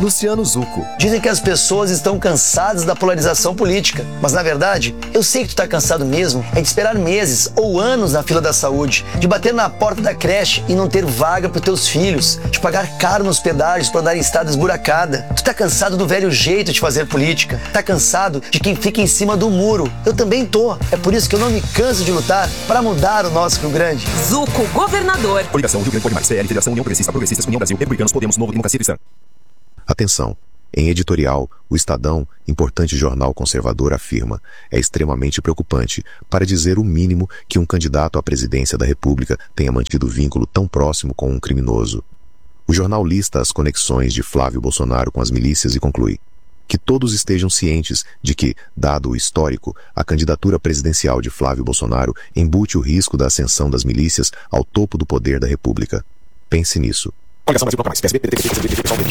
Luciano Zucco. Dizem que as pessoas estão cansadas da polarização política, mas na verdade, eu sei que tu tá cansado mesmo de esperar meses ou anos na fila da saúde, de bater na porta da creche e não ter vaga pros teus filhos, de pagar caro nos pedágios para andar em estrada esburacada. Tu tá cansado do velho jeito de fazer política, tá cansado de quem fica em cima do muro. Eu também tô. É por isso que eu não me canso de lutar para mudar o nosso Rio Grande. Zucco, governador. Coligação Rio Grande Pode Mais, CL, Federação União Progressista, Progressistas, União Brasil, Republicanos, Podemos, Novo, Democracia Cristã. Atenção! Em editorial, o Estadão, importante jornal conservador, afirma: é extremamente preocupante, para dizer o mínimo, que um candidato à presidência da República tenha mantido vínculo tão próximo com um criminoso. O jornal lista as conexões de Flávio Bolsonaro com as milícias e conclui: que todos estejam cientes de que, dado o histórico, a candidatura presidencial de Flávio Bolsonaro embute o risco da ascensão das milícias ao topo do poder da República. Pense nisso. Coligação Brasil Pode Mais, PSB, PDT, PSB, PSB,